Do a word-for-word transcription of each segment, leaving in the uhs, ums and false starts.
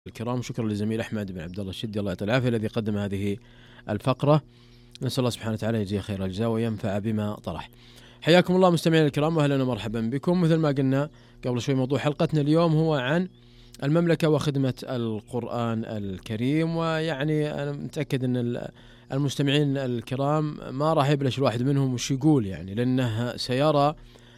الكرام، شكرا للزميل أحمد بن عبد الله الشدي الله يعطيه العافية الذي قدم هذه الفقرة. نسأل الله سبحانه وتعالى يجزيه خير الجزاء وينفع بما طرح. حياكم الله مستمعينا الكرام واهلا ومرحبا بكم. مثل ما قلنا قبل شوي موضوع حلقتنا اليوم هو عن المملكة وخدمة القرآن الكريم، ويعني أنا متأكد أن المستمعين الكرام ما راح يبلش الواحد منهم وش يقول، يعني لأنه سيرى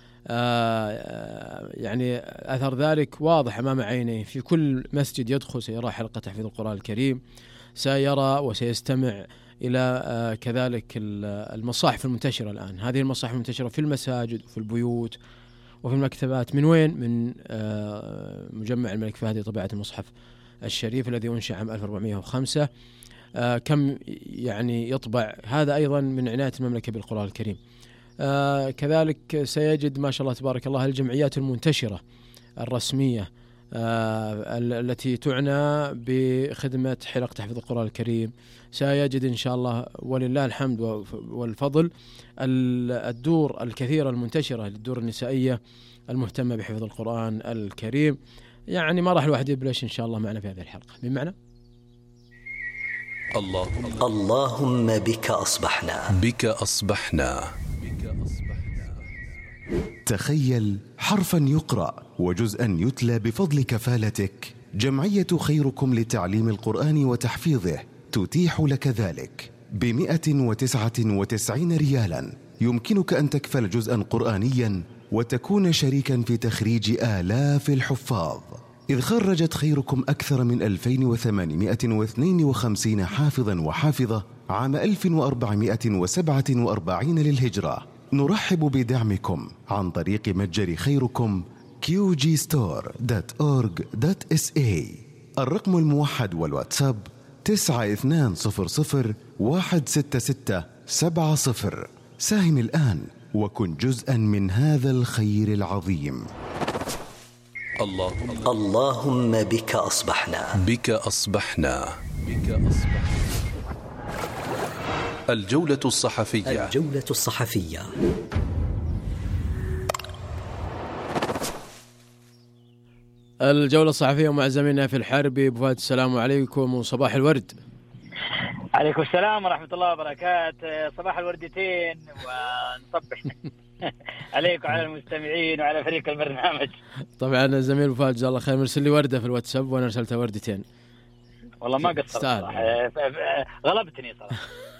آه يعني أثر ذلك واضح أمام عينيه. في كل مسجد يدخل سيرى حلقة تحفيظ القرآن الكريم، سيرى وسيستمع إلى آه كذلك المصاحف المنتشرة الآن. هذه المصاحف المنتشرة في المساجد وفي البيوت وفي المكتبات. من وين؟ من آه مجمع الملك فهد لطباعة المصحف الشريف الذي أنشأ عام ألف وأربعمائة وخمسة. آه كم يعني يطبع، هذا أيضا من عناية المملكة بالقرآن الكريم. آه كذلك سيجد ما شاء الله تبارك الله الجمعيات المنتشرة الرسمية آه التي تعنى بخدمة حلق تحفيظ القرآن الكريم. سيجد إن شاء الله ولله الحمد والفضل الدور الكثيرة المنتشرة للدور النسائية المهتمة بحفظ القرآن الكريم. يعني ما راح الواحد يبلش إن شاء الله معنا في هذه الحلقة. من معنا؟ الله اللهم بك أصبحنا بك أصبحنا تخيل حرفا يقرأ وجزءا يتلى بفضل كفالتك. جمعية خيركم لتعليم القرآن وتحفيظه تتيح لك ذلك بمئة وتسعة وتسعين ريالا. يمكنك أن تكفل جزءا قرآنيا وتكون شريكا في تخريج آلاف الحفاظ، إذ خرجت خيركم أكثر من ألفين وثمانمائة واثنين وخمسين حافظا وحافظة عام ألف وأربعمائة وسبعة وأربعين للهجرة. نرحب بدعمكم عن طريق متجر خيركم كيو جي ستور دوت أورج دوت إس إيه. الرقم الموحد والواتساب تسعة اثنان صفر صفر واحد ستة ستة سبعة صفر. ساهم الآن وكن جزءا من هذا الخير العظيم. الله اللهم بك أصبحنا بك أصبحنا بك أصبحنا. الجولة الصحفية الجولة الصحفية. الجولة الصحفية مع زميلنا في الحرب أبو فهد. السلام عليكم وصباح الورد. عليكم السلام ورحمة الله وبركاته. صباح الوردتين ونصبح عليكم وعلى المستمعين وعلى فريق البرنامج. طبعا الزميل أبو فهد جزاه الله خير مرسل لي وردة في الواتساب وأنا أرسلتها وردتين. والله ما قصرت، غلبتني صراحة.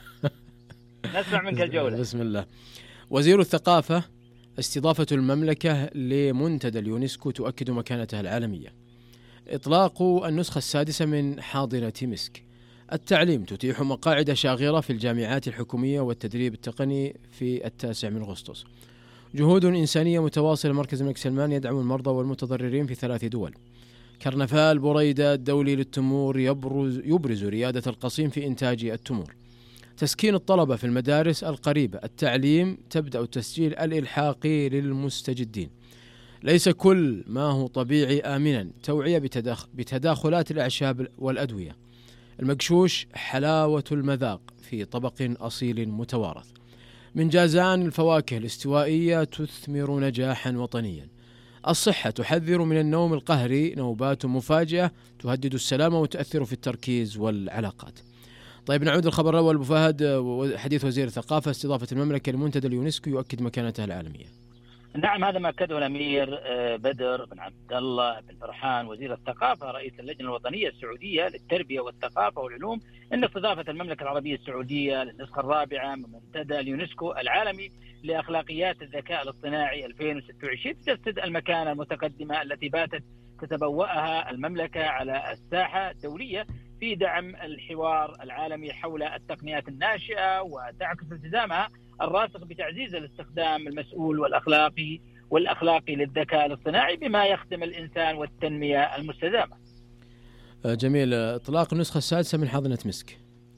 نسمع منك الجولة. بسم الله. وزير الثقافة: استضافة المملكة لمنتدى اليونسكو تؤكد مكانتها العالمية. إطلاق النسخة السادسة من حاضنة مسك. التعليم: تتيح مقاعد شاغرة في الجامعات الحكومية والتدريب التقني في التاسع من أغسطس. جهود إنسانية متواصلة. مركز الملك سلمان يدعم المرضى والمتضررين في ثلاث دول. كرنفال بريدة الدولي للتمور يبرز, يبرز ريادة القصيم في إنتاج التمور. تسكين الطلبة في المدارس القريبة. التعليم: تبدأ التسجيل الإلحاقي للمستجدين. ليس كل ما هو طبيعي آمنا. توعية بتداخ بتداخلات الأعشاب والأدوية. المقشوش: حلاوة المذاق في طبق أصيل متوارث. من جازان: الفواكه الاستوائية تثمر نجاحا وطنيا. الصحة: تحذر من النوم القهري، نوبات مفاجئة تهدد السلامة وتؤثر في التركيز والعلاقات. طيب نعود الخبر الأول أبو فهد. حديث وزير الثقافة: استضافة المملكة لمنتدى اليونسكو يؤكد مكانتها العالمية. نعم، هذا ما أكده الأمير بدر بن عبد الله بن فرحان وزير الثقافة رئيس اللجنة الوطنية السعودية للتربية والثقافة والعلوم إن استضافة المملكة العربية السعودية للنسخة الرابعة من منتدى اليونسكو العالمي لأخلاقيات الذكاء الاصطناعي ألفين وستة وعشرين تجسد المكانة المتقدمة التي باتت تتبوأها المملكة على الساحة الدولية في دعم الحوار العالمي حول التقنيات الناشئة وتعكس التزامها الراسخ بتعزيز الاستخدام المسؤول والأخلاقي والأخلاقي للذكاء الاصطناعي بما يخدم الإنسان والتنمية المستدامة. جميل. إطلاق النسخة السادسة من حاضنة مسك.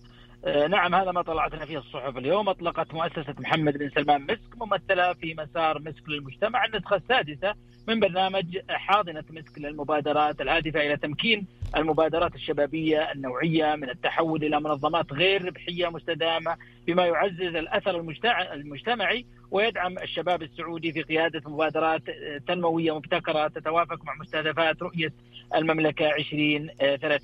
نعم، هذا ما طلعتنا فيه الصحف اليوم. أطلقت مؤسسة محمد بن سلمان مسك ممثلة في مسار مسك للمجتمع النسخة السادسة من برنامج حاضنة مسك للمبادرات الهادفة إلى تمكين المبادرات الشبابية النوعية من التحول إلى منظمات غير ربحية مستدامة، بما يعزز الأثر المجتمعي ويدعم الشباب السعودي في قيادة مبادرات تنموية مبتكرة تتوافق مع مستهدفات رؤية المملكة عشرين ثلاثين.